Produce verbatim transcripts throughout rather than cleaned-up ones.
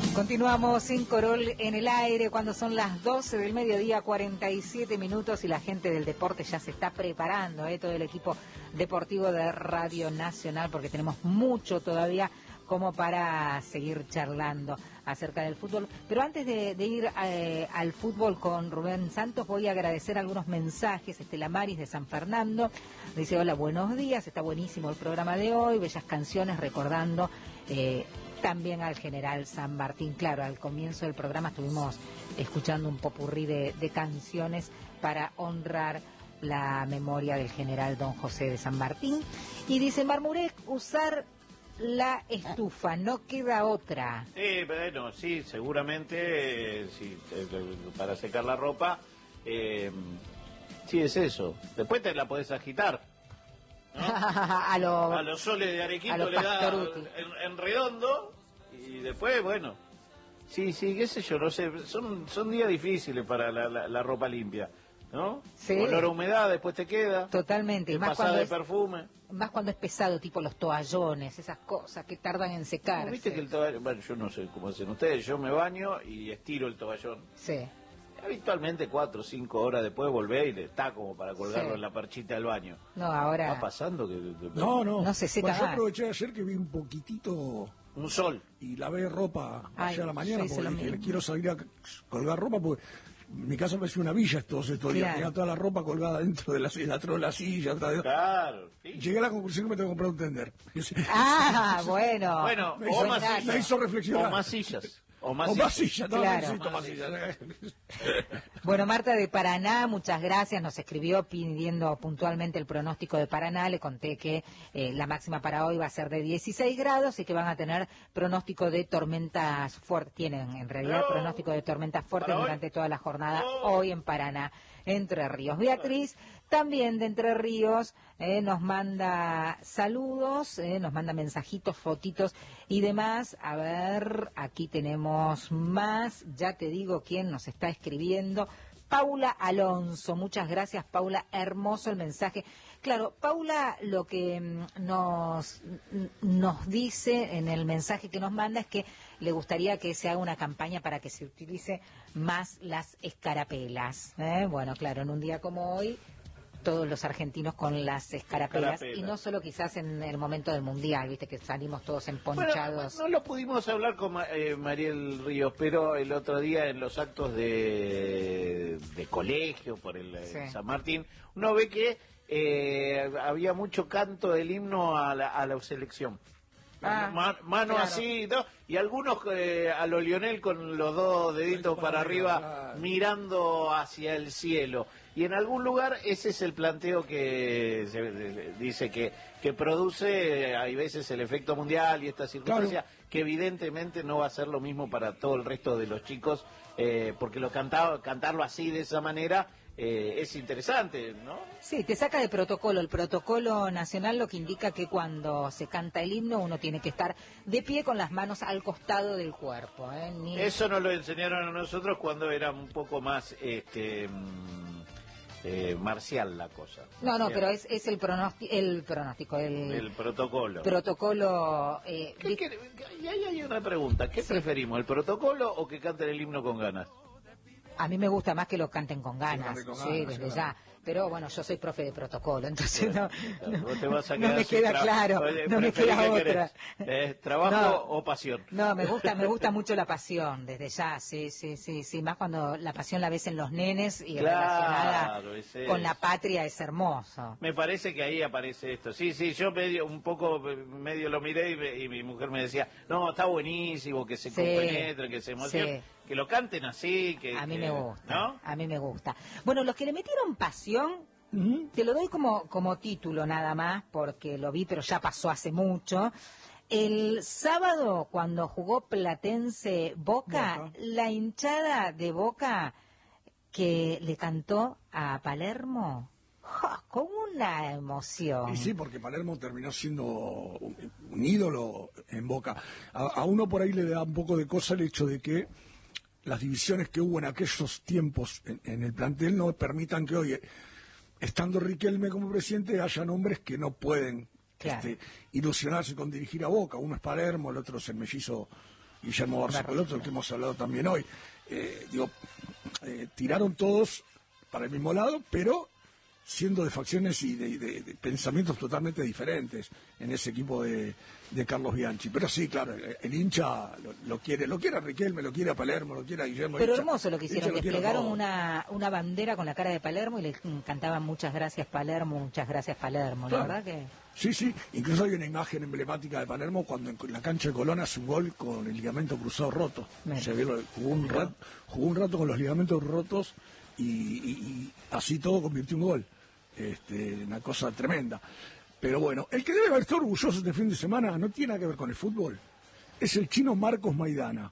Continuamos sin Corol en el aire cuando son las doce del mediodía, cuarenta y siete minutos, y la gente del deporte ya se está preparando, ¿eh? Todo el equipo deportivo de Radio Nacional, porque tenemos mucho todavía como para seguir charlando acerca del fútbol. Pero antes de, de ir eh, al fútbol con Rubén Santos, voy a agradecer algunos mensajes. Estela Maris de San Fernando dice: hola, buenos días, está buenísimo el programa de hoy, bellas canciones recordando eh, también al general San Martín. Claro, al comienzo del programa estuvimos escuchando un popurrí de, de canciones para honrar la memoria del general don José de San Martín. Y dice Marmurek, usar la estufa, no queda otra. Sí, bueno, sí, seguramente, eh, sí, eh, para secar la ropa, eh, sí es eso. Después te la podés agitar, ¿no? a, lo, a los soles de Arequito le da en, en redondo, y después, bueno, sí, sí, qué sé yo, no sé, son, son días difíciles para la, la, la ropa limpia, ¿no? Sí. Olor a humedad, después te queda. Totalmente. Y más cuando de es, perfume. Más cuando es pesado, tipo los toallones, esas cosas que tardan en secarse. ¿No viste que el toallón, bueno, yo no sé cómo hacen ustedes, yo me baño y estiro el toallón. Sí. Habitualmente cuatro o cinco horas después volvé y está como para colgarlo sí. en la perchita del baño. No, ahora... ¿Va pasando? que, que, que... No, no. No se seca bueno, más. Yo aproveché ayer que vi un poquitito... Un sol. Y lavé ropa Ay, allá a la mañana porque dije, quiero salir a colgar ropa porque... Mi casa parecía una villa todos estos días, tenía toda la ropa colgada dentro de la silla, atrás de la silla, atrás de... Claro. Sí. Llegué a la conclusión que me tengo que comprar un tender. Ah, bueno. Bueno, me hizo, o más sillas. Me hizo reflexionar. O más sillas. O más o sillas. Más sillas, no, claro. necesito más sillas. Bueno, Marta de Paraná, muchas gracias, nos escribió pidiendo puntualmente el pronóstico de Paraná. Le conté que eh, la máxima para hoy va a ser de dieciséis grados y que van a tener pronóstico de tormentas fuertes, tienen en realidad no. pronóstico de tormentas fuertes durante toda la jornada no. hoy en Paraná, Entre Ríos. Beatriz, también de Entre Ríos, eh, nos manda saludos, eh, nos manda mensajitos, fotitos y demás. A ver, aquí tenemos más, ya te digo quién nos está escribiendo. Paula Alonso, muchas gracias Paula, hermoso el mensaje. Claro, Paula lo que nos, nos dice en el mensaje que nos manda es que le gustaría que se haga una campaña para que se utilice más las escarapelas, ¿eh? Bueno, claro, en un día como hoy, todos los argentinos con las escarapelas, escarapelas, y no solo quizás en el momento del Mundial, viste que salimos todos emponchados. Bueno, no lo pudimos hablar con eh, Mariel Ríos, pero el otro día en los actos de, de colegio por el sí. San Martín, uno ve que eh, había mucho canto del himno a la, a la selección. Ah, Man, mano claro. así, ¿no? Y algunos eh, a lo Lionel con los dos deditos para, para arriba, claro. mirando hacia el cielo. Y en algún lugar ese es el planteo que se, de, dice que, que produce, hay veces el efecto mundial y esta circunstancia, claro. que evidentemente no va a ser lo mismo para todo el resto de los chicos, eh, porque lo cantado, cantarlo así de esa manera eh, es interesante, ¿no? Sí, te saca de protocolo. El protocolo nacional lo que indica que cuando se canta el himno uno tiene que estar de pie con las manos al costado del cuerpo, ¿eh? Ni... Eso nos lo enseñaron a nosotros cuando era un poco más este eh, marcial la cosa. No, no, pero es, es el pronóstico, el pronóstico, el, el protocolo. Protocolo. Eh, ¿Qué, qué, y ahí hay una pregunta. ¿Qué sí. preferimos, el protocolo o que canten el himno con ganas? A mí me gusta más que lo canten con ganas, sí, con sí ganas, desde ya. Pero bueno, yo soy profe de protocolo, entonces no, no, te vas a no me queda claro, no me queda otra. ¿Eh? ¿Trabajo no, o pasión? No, me gusta, me gusta mucho la pasión, desde ya, sí, sí, sí, sí, más cuando la pasión la ves en los nenes y claro, relacionada con la patria es hermoso. Me parece que ahí aparece esto. Sí, sí, yo medio, un poco medio lo miré y, me, y mi mujer me decía, no, está buenísimo, que se sí, compenetre, que se emocione, sí. que lo canten así, que... A mí que, me gusta, ¿no? a mí me gusta. Bueno, los que le metieron pasión, uh-huh. te lo doy como, como título nada más, porque lo vi, pero ya pasó hace mucho. El sábado, cuando jugó Platense Boca, Boca, la hinchada de Boca que le cantó a Palermo, ¡ja!, con una emoción. Y sí, porque Palermo terminó siendo un, un ídolo en Boca. A, a uno por ahí le da un poco de cosa el hecho de que las divisiones que hubo en aquellos tiempos en, en el plantel no permitan que hoy, estando Riquelme como presidente, haya hombres que no pueden claro. este, ilusionarse con dirigir a Boca. Uno es Palermo, el otro es el mellizo Guillermo Barceló, del que hemos hablado también hoy. Eh, digo, eh, tiraron todos para el mismo lado, pero siendo de facciones y de, de, de pensamientos totalmente diferentes en ese equipo de, de Carlos Bianchi. Pero sí, claro, el, el hincha lo, lo quiere, lo quiere a Riquelme, lo quiere a Palermo, lo quiere a Guillermo. Pero hincha, hermoso lo que hicieron, lo desplegaron una, una bandera con la cara de Palermo y le cantaban muchas gracias Palermo, muchas gracias Palermo, claro. La verdad que... Sí, sí, incluso hay una imagen emblemática de Palermo cuando en la cancha de Colón hace un gol con el ligamento cruzado roto. Se ve, jugó, un rato, jugó un rato con los ligamentos rotos y, y, y así todo convirtió un gol. Este, una cosa tremenda. Pero bueno, el que debe estar orgulloso este fin de semana no tiene nada que ver con el fútbol. Es el chino Marcos Maidana.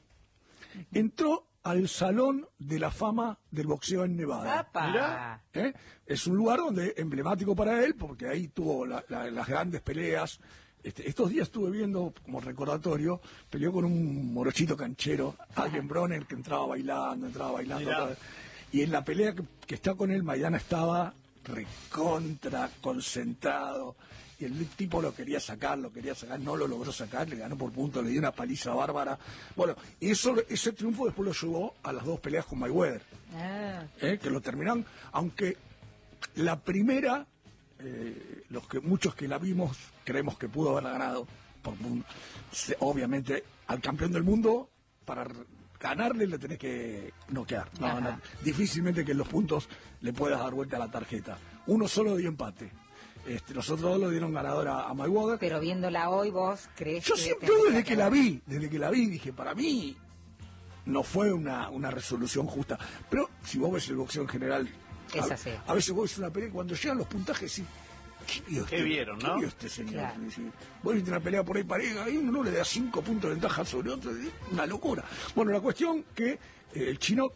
Entró al Salón de la Fama del Boxeo en Nevada. Mirá, ¿Eh? Es un lugar donde emblemático para él, porque ahí tuvo la, la, las grandes peleas. Este, estos días estuve viendo, como recordatorio, peleó con un morochito canchero, Adrien Bronner, que entraba bailando, entraba bailando. Otra vez. Y en la pelea que, que está con él, Maidana estaba recontra concentrado. Y el tipo lo quería sacar, lo quería sacar, no lo logró sacar, le ganó por punto, le dio una paliza bárbara. Bueno, y eso, ese triunfo después lo llevó a las dos peleas con Mayweather, ah. ¿eh? Que lo terminaron, aunque la primera, eh, los que muchos que la vimos creemos que pudo haberla ganado, por, obviamente al campeón del mundo, para ganarle le tenés que noquear. No, no, difícilmente que en los puntos le puedas dar vuelta a la tarjeta. Uno solo dio empate. Este, los otros dos lo dieron ganador a, a Mayweather. Pero viéndola hoy, ¿vos crees Yo que...? siempre, yo desde que, que la vi, desde que la vi, dije, para mí no fue una, una resolución justa. Pero si vos ves el boxeo en general, es así. A, a veces vos ves una pelea, cuando llegan los puntajes, sí, ¿qué vio este, ¿Qué vieron, no? ¿Qué vio este señor? Claro. Vos viste una pelea por ahí pareja, y uno le da cinco puntos de ventaja sobre otro, una locura. Bueno, la cuestión que eh, el chino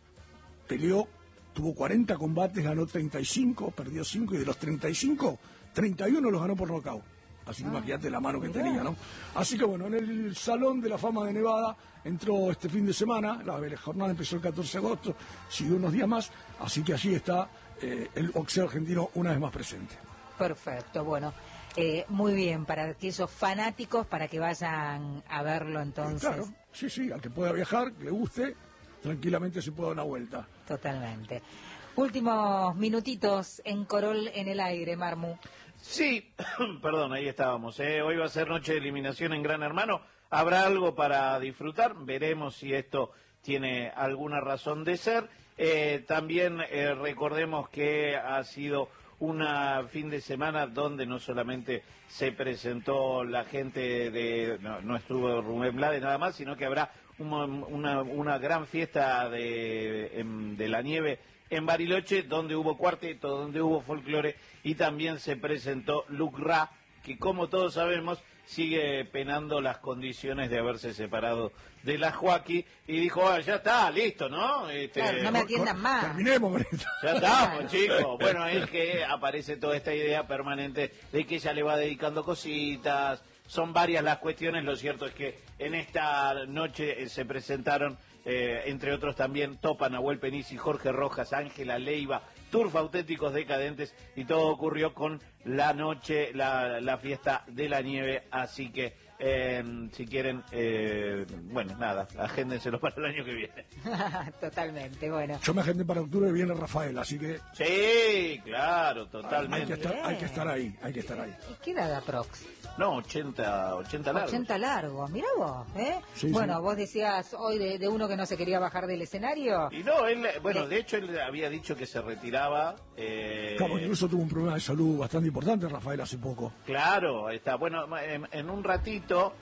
peleó, tuvo cuarenta combates, ganó treinta y cinco, perdió cinco, y de los treinta y cinco, treinta y uno los ganó por nocaut. Así que ah, imagínate la mano que mirá. tenía, ¿no? Así que bueno, en el Salón de la Fama de Nevada entró este fin de semana, la jornada empezó el catorce de agosto, siguió unos días más, así que allí está eh, el boxeo argentino una vez más presente. Perfecto, bueno, eh, muy bien, para aquellos fanáticos, para que vayan a verlo entonces. Claro, sí, sí, al que pueda viajar, que le guste, tranquilamente se puede dar una vuelta. Totalmente. Últimos minutitos en Corol en el aire, Marmu. Sí, perdón, ahí estábamos. ¿eh? Hoy va a ser noche de eliminación en Gran Hermano. Habrá algo para disfrutar. Veremos si esto tiene alguna razón de ser. Eh, también eh, recordemos que ha sido un fin de semana donde no solamente se presentó la gente de... No, no estuvo Rubén Blades nada más, sino que habrá una, una, una gran fiesta de, de la nieve en Bariloche, donde hubo cuarteto, donde hubo folclore, y también se presentó Luc Ra, que como todos sabemos sigue penando las condiciones de haberse separado de la Joaquí, y dijo, ah, ya está, listo, ¿no? Este, claro, no me atiendan más. Terminemos con esto. Ya estamos, chicos. Bueno, es que aparece toda esta idea permanente de que ella le va dedicando cositas. Son varias las cuestiones, lo cierto es que en esta noche se presentaron, eh, entre otros también, Topa, Nahuel Penisi, Jorge Rojas, Ángela Leiva, Turf Auténticos Decadentes, y todo ocurrió con la noche, la, la fiesta de la nieve, así que eh, si quieren, eh, bueno, nada, agéndenselo para el año que viene. Totalmente, bueno. Yo me agendé para octubre y viene Rafael, así que... Sí, claro, totalmente. Hay que estar, hay que estar ahí, hay que estar ahí. ¿Y qué edad aprox? No, ochenta, ochenta largos. ochenta largos, mirá vos, ¿eh? Sí, bueno, sí. Vos decías hoy de, de uno que no se quería bajar del escenario. Y no, él, bueno, de hecho él había dicho que se retiraba. Eh... Claro, incluso tuvo un problema de salud bastante importante, Rafael, hace poco. Claro, ahí está. Bueno, en, en un ratito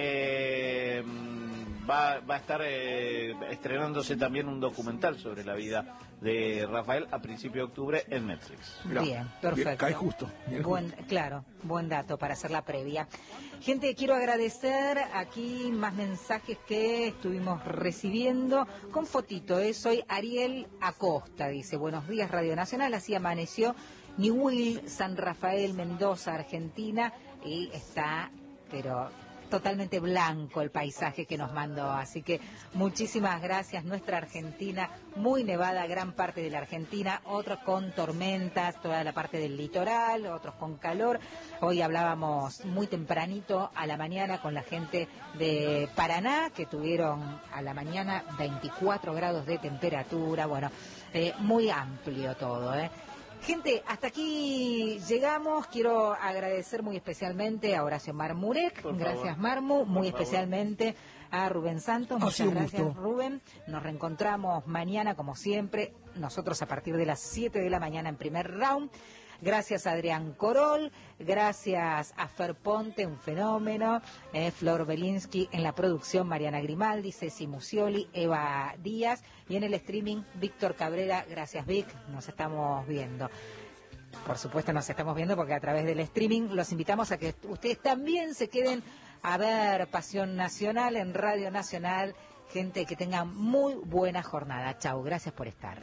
eh, va, va a estar eh, estrenándose también un documental sobre la vida de Rafael a principio de octubre en Netflix. Mirá, bien, perfecto. Bien, cae justo. Bien buen, justo. Claro, buen dato para hacer la previa. Gente, quiero agradecer aquí más mensajes que estuvimos recibiendo con fotito. ¿eh? Soy Ariel Acosta, dice, buenos días Radio Nacional, así amaneció Niwil, San Rafael, Mendoza, Argentina, y está, pero totalmente blanco el paisaje que nos mandó. Así que muchísimas gracias. Nuestra Argentina, muy nevada, gran parte de la Argentina, otros con tormentas, toda la parte del litoral, otros con calor. Hoy hablábamos muy tempranito a la mañana con la gente de Paraná, que tuvieron a la mañana veinticuatro grados de temperatura. Bueno, eh, muy amplio todo, ¿eh? Gente, hasta aquí llegamos. Quiero agradecer muy especialmente a Horacio Marmurek. Por gracias, favor. Marmu. Muy Por especialmente a Rubén Santos. Ha Muchas sido un gracias, gusto. Rubén. Nos reencontramos mañana, como siempre. Nosotros a partir de las siete de la mañana en primer round. Gracias a Adrián Corol, gracias a Fer Ponte, un fenómeno, eh, Flor Belinsky en la producción, Mariana Grimaldi, Ceci Musioli, Eva Díaz, y en el streaming, Víctor Cabrera. Gracias, Vic, nos estamos viendo. Por supuesto nos estamos viendo porque a través del streaming los invitamos a que ustedes también se queden a ver Pasión Nacional en Radio Nacional. Gente, que tengan muy buena jornada. Chau, gracias por estar.